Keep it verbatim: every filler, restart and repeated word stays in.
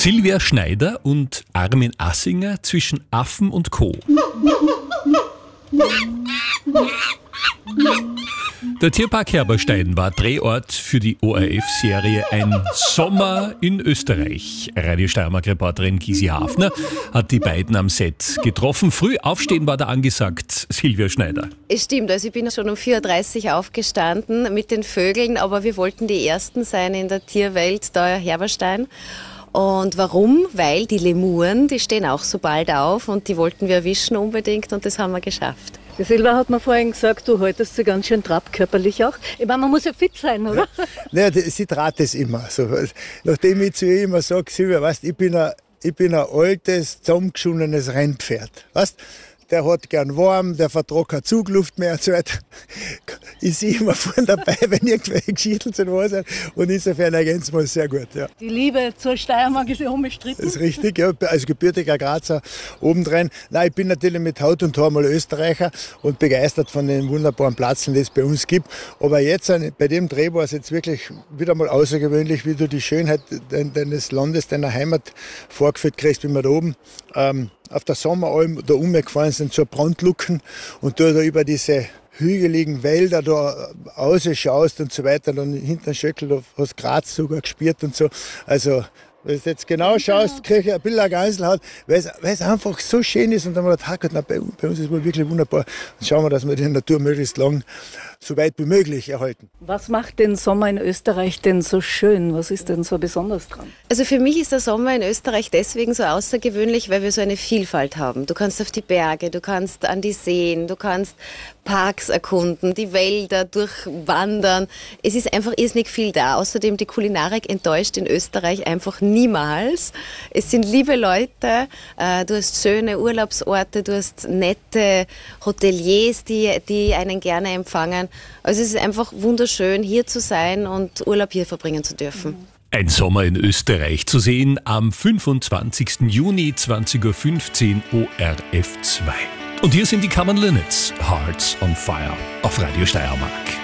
Silvia Schneider und Armin Assinger zwischen Affen und Co. Der Tierpark Herberstein war Drehort für die O R F-Serie Ein Sommer in Österreich. Radio Steiermark-Reporterin Gysi Hafner hat die beiden am Set getroffen. Früh aufstehen war da angesagt, Silvia Schneider. Es stimmt, also ich bin schon um vier Uhr dreißig aufgestanden mit den Vögeln, aber wir wollten die Ersten sein in der Tierwelt, da Herberstein. Und warum? Weil die Lemuren, die stehen auch so bald auf und die wollten wir erwischen unbedingt und das haben wir geschafft. Die Silvia hat mir vorhin gesagt, du haltest sie ganz schön trapp, körperlich auch. Ich meine, man muss ja fit sein, oder? Ja, naja, sie trat es immer. So, nachdem ich zu ihr immer sage, Silvia, weißt, ich bin ein, ich bin ein altes, zusammengeschundenes Rennpferd. Weißt? Der hat gern warm, der vertragt keine Zugluft mehr und so weiter. Ich sehe immer vorne dabei, wenn irgendwelche Geschichten zu wahr sind. Und insofern ergänzen wir es sehr gut. Ja. Die Liebe zur Steiermark ist ja unbestritten. Das ist richtig, ja. Als gebürtiger Grazer obendrein. Nein, ich bin natürlich mit Haut und Haar mal Österreicher und begeistert von den wunderbaren Plätzen, die es bei uns gibt. Aber jetzt, bei dem Dreh war es jetzt wirklich wieder mal außergewöhnlich, wie du die Schönheit deines Landes, deiner Heimat vorgeführt kriegst, wie wir da oben ähm, auf der Sommeralm da umgefahren sind zur Brandlucken und du da über diese hügeligen Wälder da rausschaust und so weiter, dann hinter den Schöckel, da hast Graz sogar gespürt und so. Also, wenn du jetzt genau schaust, kriege ich ein Bild der Geiselhaut, weil es, weil es einfach so schön ist und dann haben wir gedacht, na, bei, bei uns ist es wirklich wunderbar. Dann schauen wir, dass wir die Natur möglichst lang, so weit wie möglich erhalten. Was macht den Sommer in Österreich denn so schön? Was ist denn so besonders dran? Also für mich ist der Sommer in Österreich deswegen so außergewöhnlich, weil wir so eine Vielfalt haben. Du kannst auf die Berge, du kannst an die Seen, du kannst Parks erkunden, die Wälder durchwandern. Es ist einfach irrsinnig viel da. Außerdem die Kulinarik enttäuscht in Österreich einfach niemals. Es sind liebe Leute, du hast schöne Urlaubsorte, du hast nette Hoteliers, die, die einen gerne empfangen. Also es ist einfach wunderschön, hier zu sein und Urlaub hier verbringen zu dürfen. Ein Sommer in Österreich zu sehen am fünfundzwanzigsten Juni zwanzig Uhr fünfzehn O R F zwei. Und hier sind die Common Linnets, Hearts on Fire auf Radio Steiermark.